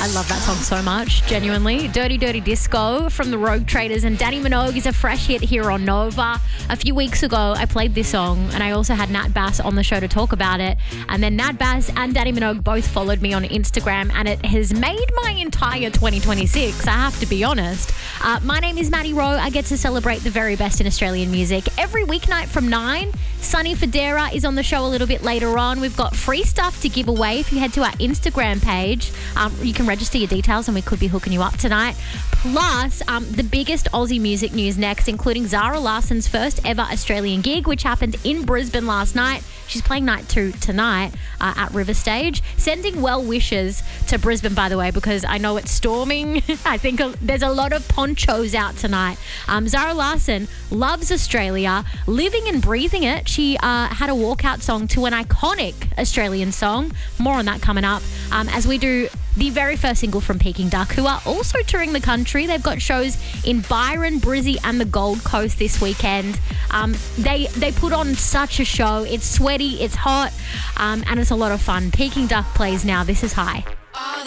I love that song so much, genuinely. Dirty Dirty Disco from the Rogue Traders, and Danny Minogue is a fresh hit here on Nova. A few weeks ago, I played this song and I also had Nat Bass on the show to talk about it. And then Nat Bass and Danny Minogue both followed me on Instagram, and it has made my entire 2026, I have to be honest. My name is Maddie Rowe. I get to celebrate the very best in Australian music every weeknight from 9. Sunny Federa is on the show a little bit later on. We've got free stuff to give away. If you head to our Instagram page, you can register your details and we could be hooking you up tonight. Plus, the biggest Aussie music news next, including Zara Larsson's first ever Australian gig, which happened in Brisbane last night. She's playing night 2 tonight at River Stage. Sending well wishes to Brisbane, by the way, because I know it's storming. I think there's a lot of ponchos out tonight. Zara Larsson loves Australia, living and breathing it. She had a walkout song to an iconic Australian song. More on that coming up as we do the very first single from Peking Duck, who are also touring the country. They've got shows in Byron, Brizzy and the Gold Coast this weekend. They put on such a show. It's sweaty, it's hot, and it's a lot of fun. Peking Duck plays now. This is High.